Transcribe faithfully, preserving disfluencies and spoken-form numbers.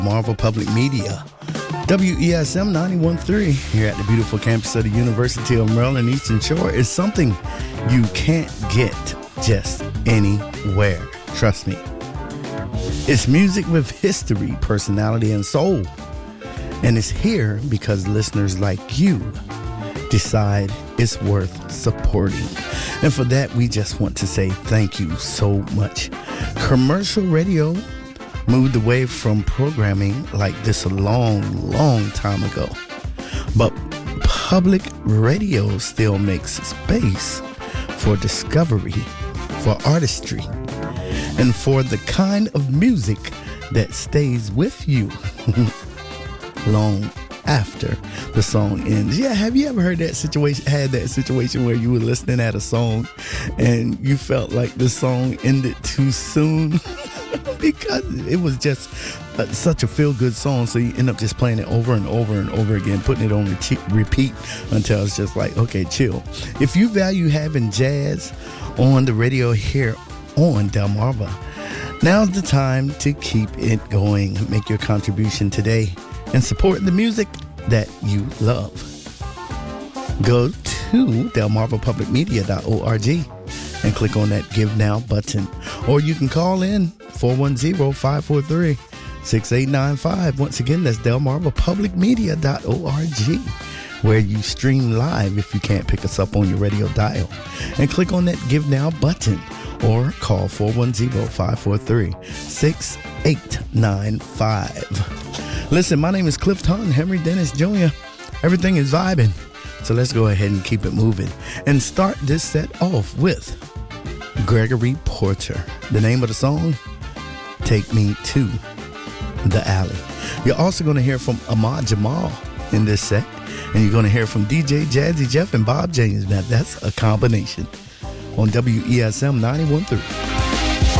Marvel Public Media. W E S M ninety-one point three here at the beautiful campus of the University of Maryland Eastern Shore is something you can't get just anywhere. Trust me. It's music with history, personality, and soul. And it's here because listeners like you decide it's worth supporting. And for that, we just want to say thank you so much. Commercial radio moved away from programming like this a long, long time ago. But public radio still makes space for discovery, for artistry, and for the kind of music that stays with you long after the song ends. Yeah, have you ever heard that situation, had that situation where you were listening at a song and you felt like the song ended too soon? Because it was just uh, such a feel-good song, so you end up just playing it over and over and over again, putting it on re- repeat until it's just like, okay, chill. If you value having jazz on the radio here on Delmarva, now's the time to keep it going. Make your contribution today and support the music that you love. Go to delmarva public media dot org and click on that Give Now button. Or you can call in four one zero, five four three, six eight nine five. Once again, that's delmarva public media dot org, where you stream live if you can't pick us up on your radio dial. And click on that Give Now button or call four one zero, five four three, six eight nine five. Listen, my name is Cliff Taunton, Henry Dennis Junior Everything is vibing. So let's go ahead and keep it moving and start this set off with Gregory Porter. The name of the song, Take Me to the Alley. You're also going to hear from Ahmad Jamal in this set, and you're going to hear from D J Jazzy Jeff and Bob James. Now that's a combination on W E S M ninety-one point three.